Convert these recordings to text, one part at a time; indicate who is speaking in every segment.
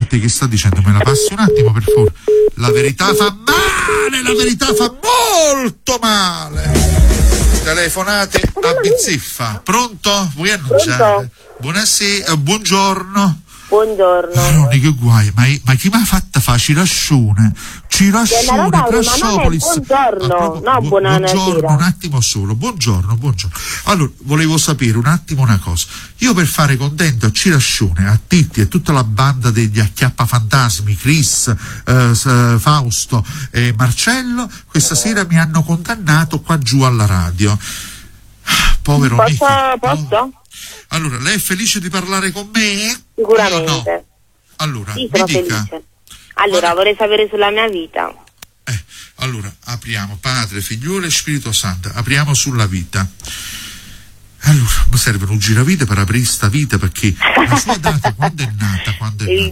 Speaker 1: sente che sta dicendo? Me la passi un attimo, per favore. La verità fa male, la verità fa molto male. Telefonate a bizzeffa. Pronto? Vuoi annunciare? Buonasera, buongiorno.
Speaker 2: Buongiorno.
Speaker 1: Maroni, che guai, ma chi mi ha fatta fa Cirascione, Crassopolis.
Speaker 2: Buongiorno, no,
Speaker 1: buongiorno, un attimo solo, buongiorno. Allora, volevo sapere un attimo una cosa. Io, per fare contento a Cirascione, a Titti e tutta la banda degli Acchiappafantasmi, Chris, Fausto e Marcello, questa sera mi hanno condannato qua giù alla radio. Povero Michi.
Speaker 2: Posso?
Speaker 1: Allora, lei è felice di parlare con me?
Speaker 2: Sicuramente.
Speaker 1: No. Allora,
Speaker 2: sì, sono felice. Allora, vorrei sapere sulla mia vita.
Speaker 1: Allora, apriamo Padre, Figliolo e Spirito Santo. Apriamo sulla vita. Allora, mi serve un giravite per aprire sta vita, perché la sua data quando è nata?
Speaker 2: Il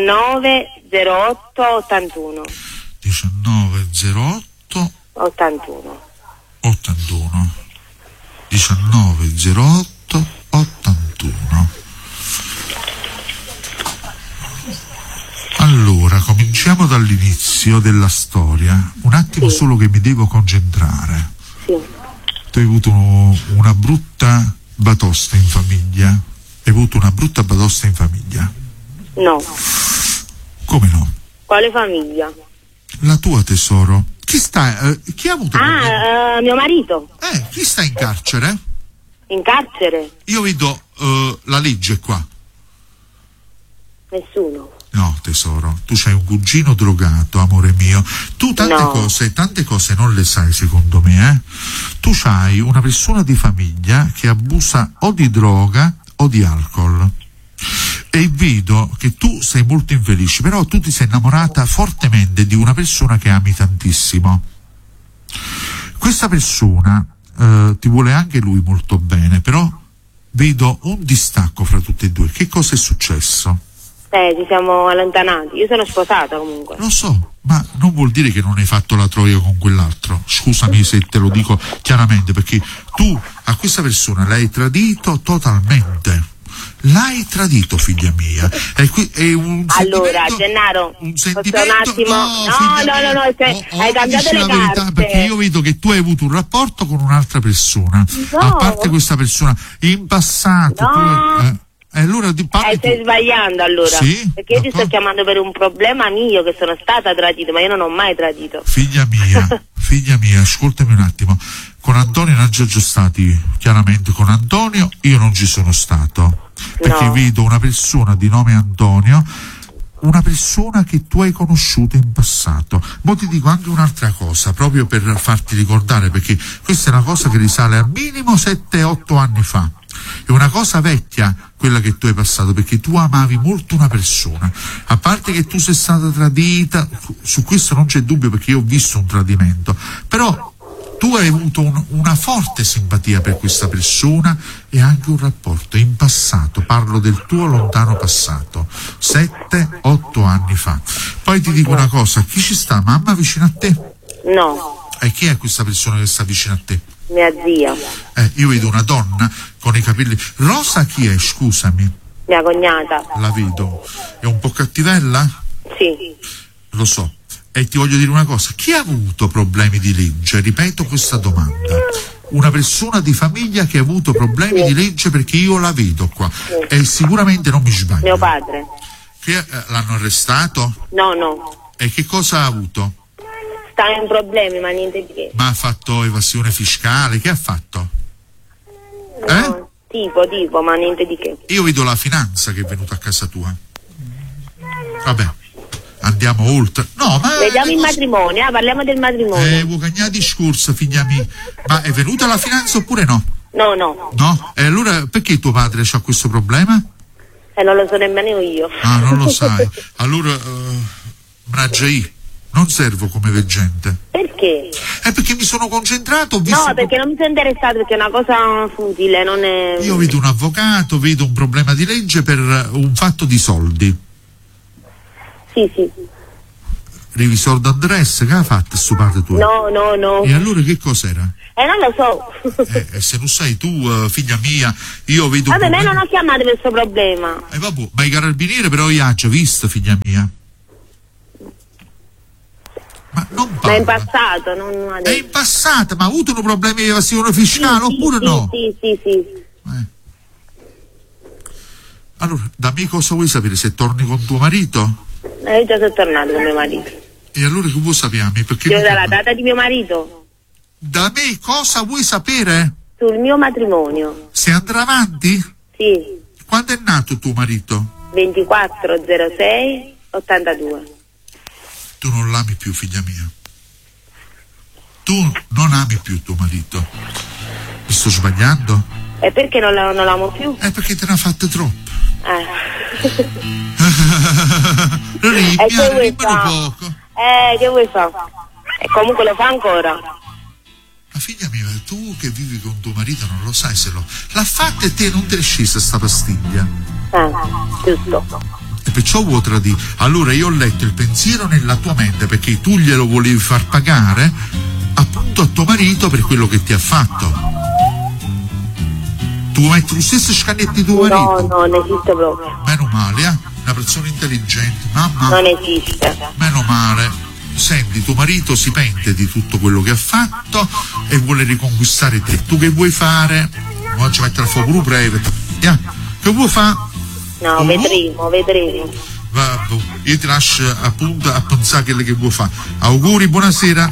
Speaker 2: 19/08/81.
Speaker 1: 19/08/81. 19/08/81. Allora, cominciamo dall'inizio della storia. Un attimo, sì. Solo che mi devo concentrare.
Speaker 2: Sì.
Speaker 1: Tu hai avuto una brutta batosta in famiglia? Hai avuto una brutta batosta in famiglia?
Speaker 2: No.
Speaker 1: Come no?
Speaker 2: Quale famiglia?
Speaker 1: La tua, tesoro. Chi ha avuto
Speaker 2: mio marito.
Speaker 1: Chi sta in carcere?
Speaker 2: In carcere?
Speaker 1: Io vedo la legge qua.
Speaker 2: Nessuno.
Speaker 1: No, tesoro, tu c'hai un cugino drogato, amore mio. Tu tante cose non le sai, secondo me, Tu c'hai una persona di famiglia che abusa o di droga o di alcol. E vedo che tu sei molto infelice, però tu ti sei innamorata fortemente di una persona che ami tantissimo. Questa persona ti vuole anche lui molto bene, però vedo un distacco fra tutti e due. Che cosa è successo?
Speaker 2: Ci siamo allontanati. Io sono sposata comunque.
Speaker 1: Lo so, ma non vuol dire che non hai fatto la troia con quell'altro. Scusami se te lo dico chiaramente, perché tu a questa persona l'hai tradito totalmente. L'hai tradito, figlia mia. È un
Speaker 2: allora, Gennaro,
Speaker 1: un sentimento.
Speaker 2: Un attimo. No, hai cambiato le
Speaker 1: verità, perché io vedo che tu hai avuto un rapporto con un'altra persona.
Speaker 2: No.
Speaker 1: A parte questa persona, in passato.
Speaker 2: No.
Speaker 1: Allora
Speaker 2: stai sbagliando, allora.
Speaker 1: Sì?
Speaker 2: Perché io ti sto chiamando per un problema mio, che sono stata tradita, ma io non ho mai tradito.
Speaker 1: Figlia mia, ascoltami un attimo. Con Antonio non ci sono stati, chiaramente con Antonio io non ci sono stato. Perché vedo una persona di nome Antonio, una persona che tu hai conosciuto in passato. Ma ti dico anche un'altra cosa, proprio per farti ricordare, perché questa è una cosa che risale al minimo 7-8 anni fa. È una cosa vecchia quella che tu hai passato, perché tu amavi molto una persona. A parte che tu sei stata tradita, su questo non c'è dubbio, perché io ho visto un tradimento, però tu hai avuto una forte simpatia per questa persona e anche un rapporto in passato. Parlo del tuo lontano passato, 7-8 anni fa. Poi ti dico una cosa, chi ci sta? Mamma vicino a te?
Speaker 2: No.
Speaker 1: E chi è questa persona che sta vicino a te?
Speaker 2: Mia zia.
Speaker 1: Io vedo una donna con i capelli rosa. Chi è, scusami?
Speaker 2: Mia cognata.
Speaker 1: La vedo. È un po' cattivella?
Speaker 2: Sì.
Speaker 1: Lo so. E ti voglio dire una cosa, chi ha avuto problemi di legge? Ripeto questa domanda. Una persona di famiglia che ha avuto problemi di legge, perché io la vedo qua. E sicuramente non mi sbaglio.
Speaker 2: Mio padre.
Speaker 1: L'hanno arrestato?
Speaker 2: No.
Speaker 1: E che cosa ha avuto?
Speaker 2: Sta in problemi, ma niente di che.
Speaker 1: Ma ha fatto evasione fiscale? Che ha fatto?
Speaker 2: No, tipo, ma niente di che.
Speaker 1: Io vedo la finanza che è venuta a casa tua. Vabbè, andiamo oltre. No, ma
Speaker 2: vediamo il matrimonio, parliamo del matrimonio.
Speaker 1: Vuoi cagnare discorso, figlia mia. Ma è venuta la finanza oppure no?
Speaker 2: No.
Speaker 1: No? E allora perché tuo padre c'ha questo problema?
Speaker 2: Non lo so nemmeno io.
Speaker 1: Ah, non lo sai. Allora, Mraggiai, non servo come veggente.
Speaker 2: Perché?
Speaker 1: Perché mi sono concentrato.
Speaker 2: No, perché non mi sono interessato, perché è una cosa futile, non è.
Speaker 1: Io vedo un avvocato, vedo un problema di legge per un fatto di soldi.
Speaker 2: Sì.
Speaker 1: Revisor d'Andres, che ha fatto sto padre tuo?
Speaker 2: No.
Speaker 1: E allora che cos'era?
Speaker 2: Non lo so.
Speaker 1: Se non sai tu, figlia mia, io vedo...
Speaker 2: Vabbè, me non ho chiamato per questo problema.
Speaker 1: Vabbè, ma i carabinieri però io ho già visto, figlia mia. Ma non parla.
Speaker 2: Ma in passato, non
Speaker 1: È
Speaker 2: adesso.
Speaker 1: in passato, ma ha avuto problemi di evasione fiscale oppure no?
Speaker 2: Sì.
Speaker 1: Allora, da me cosa vuoi sapere? Se torni con tuo marito?
Speaker 2: Io già sono tornato con mio marito.
Speaker 1: E allora che vuoi sapere? Perché
Speaker 2: Io dalla data di mio marito.
Speaker 1: Da me cosa vuoi sapere?
Speaker 2: Sul mio matrimonio.
Speaker 1: Se andrà avanti?
Speaker 2: Sì.
Speaker 1: Quando è nato tuo marito?
Speaker 2: 24/06/82.
Speaker 1: Tu non l'ami più, figlia mia. Tu non ami più tuo marito. Mi sto sbagliando?
Speaker 2: E perché non l'amo più?
Speaker 1: È perché te ne ha fatte troppe.
Speaker 2: Che vuoi
Speaker 1: Rimmano poco.
Speaker 2: Che vuoi fare? E comunque lo fa ancora.
Speaker 1: Ma figlia mia, tu che vivi con tuo marito non lo sai se l'ha fatta e te non te ne è scesa sta pastiglia.
Speaker 2: Giusto.
Speaker 1: E perciò vuoi tradire. Allora io ho letto il pensiero nella tua mente perché tu glielo volevi far pagare appunto a tuo marito per quello che ti ha fatto. Tu metti lo stesso scagnetto di tuo marito?
Speaker 2: No, non esiste proprio.
Speaker 1: Meno male, una persona intelligente, mamma.
Speaker 2: Non esiste.
Speaker 1: Meno male. Senti, tuo marito si pente di tutto quello che ha fatto e vuole riconquistare te. Tu che vuoi fare? Oggi mettere a fuoco breve. Che vuoi fare?
Speaker 2: No, vedremo.
Speaker 1: Vabbè, io ti lascio appunto a pensare che vuoi fare. Auguri, buonasera.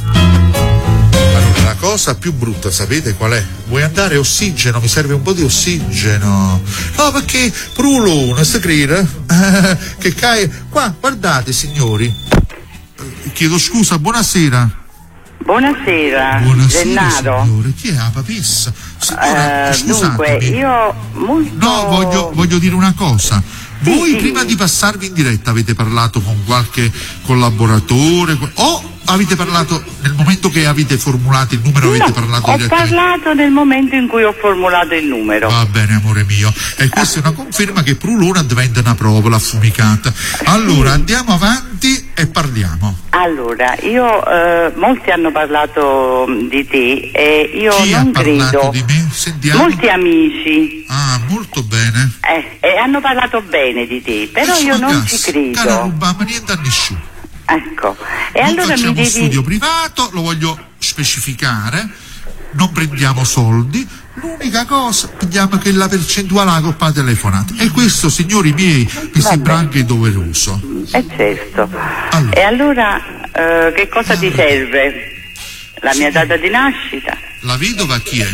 Speaker 1: Allora, la cosa più brutta, sapete qual è? Vuoi andare ossigeno? Mi serve un po' di ossigeno. No, perché Prulone, si crede? Che cae. Qua, guardate, signori. Chiedo scusa, buonasera.
Speaker 3: Buonasera, Gennaro.
Speaker 1: Signore, chi è la papissa? Signora,
Speaker 3: dunque, io molto...
Speaker 1: No, voglio dire una cosa. Voi prima di passarvi in diretta avete parlato con qualche collaboratore o avete parlato nel momento che avete formulato il numero? Avete parlato
Speaker 3: ho parlato nel momento in cui ho formulato il numero.
Speaker 1: Va bene, amore mio, e questa è una conferma che Prulona diventa una provola affumicata. Allora andiamo avanti e parliamo.
Speaker 3: Allora, molti hanno parlato di te e io
Speaker 1: Chi
Speaker 3: non
Speaker 1: ha parlato
Speaker 3: credo.
Speaker 1: di me? Sentiamo.
Speaker 3: Molti amici.
Speaker 1: Ah, molto bene.
Speaker 3: E hanno parlato bene di te, però io non ci credo.
Speaker 1: Cara ruba, ma niente a nessuno.
Speaker 3: Ecco. E
Speaker 1: Non
Speaker 3: allora
Speaker 1: facciamo
Speaker 3: mi devi...
Speaker 1: studio privato, lo voglio specificare, non prendiamo soldi, l'unica cosa prendiamo che la percentuale alla coppa telefonata. E questo, signori miei, mi sembra anche doveroso.
Speaker 3: certo.
Speaker 1: Allora.
Speaker 3: E allora che cosa ti serve? La mia data di nascita?
Speaker 1: La vedova chi è?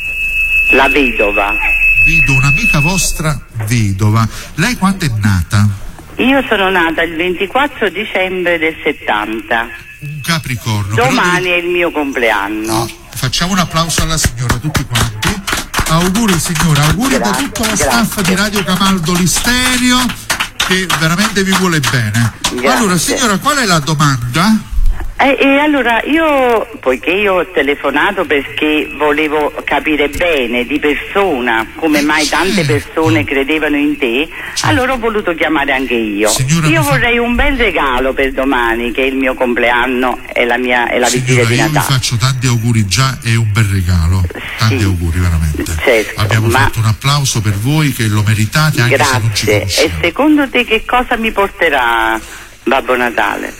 Speaker 3: La vedova.
Speaker 1: Vedo un'amica vostra vedova. Lei quando è nata?
Speaker 3: Io sono nata il 24 dicembre del 70.
Speaker 1: Un Capricorno.
Speaker 3: Domani è il mio compleanno.
Speaker 1: Facciamo un applauso alla signora, tutti quanti. Auguri signora, auguri da tutto lo staff di Radio Camaldo Listerio che veramente vi vuole bene.
Speaker 3: Grazie.
Speaker 1: Allora signora, qual è la domanda?
Speaker 3: E allora poiché io ho telefonato perché volevo capire bene di persona come mai tante persone credevano in te, allora ho voluto chiamare anche io.
Speaker 1: Signora,
Speaker 3: io vorrei un bel regalo per domani, che è il mio compleanno e la vigilia di
Speaker 1: Io vi
Speaker 3: Natale.
Speaker 1: faccio tanti auguri già e un bel regalo. Tanti auguri veramente.
Speaker 3: Certo,
Speaker 1: abbiamo fatto un applauso per voi che lo meritate anche se non ci
Speaker 3: Grazie.
Speaker 1: conosciamo.
Speaker 3: E secondo te che cosa mi porterà Babbo Natale?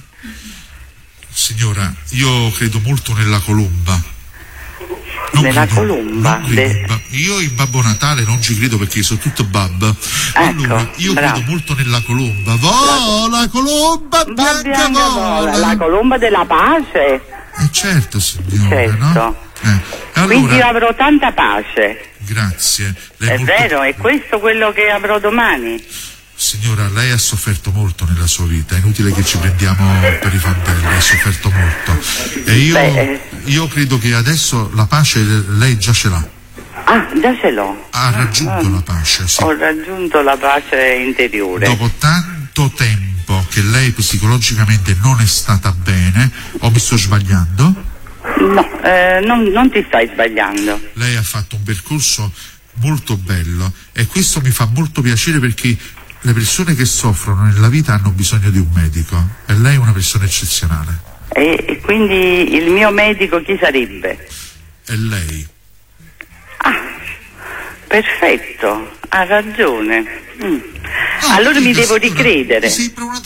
Speaker 1: Signora, io credo molto nella colomba.
Speaker 3: Nella colomba?
Speaker 1: Io in Babbo Natale non ci credo perché sono tutto babbo. Allora, io credo molto nella colomba. Vola, colomba bianca vola.
Speaker 3: La colomba della pace?
Speaker 1: Certo, signora,
Speaker 3: certo.
Speaker 1: no? Allora,
Speaker 3: quindi io avrò tanta pace.
Speaker 1: Grazie.
Speaker 3: È vero, è questo quello che avrò domani.
Speaker 1: Signora, lei ha sofferto molto nella sua vita, è inutile che ci prendiamo per i fondelli, ha sofferto molto. E io credo che adesso la pace lei già ce l'ha.
Speaker 3: Ah, già ce l'ho.
Speaker 1: Ha raggiunto la pace, sì.
Speaker 3: Ho raggiunto la pace interiore.
Speaker 1: Dopo tanto tempo che lei psicologicamente non è stata bene, o mi sto sbagliando?
Speaker 3: No, non ti stai sbagliando.
Speaker 1: Lei ha fatto un percorso molto bello e questo mi fa molto piacere perché le persone che soffrono nella vita hanno bisogno di un medico e lei è una persona eccezionale.
Speaker 3: E quindi il mio medico chi sarebbe?
Speaker 1: È lei.
Speaker 3: Ah, perfetto, ha ragione. Allora mi devo ricredere.
Speaker 1: Sembra una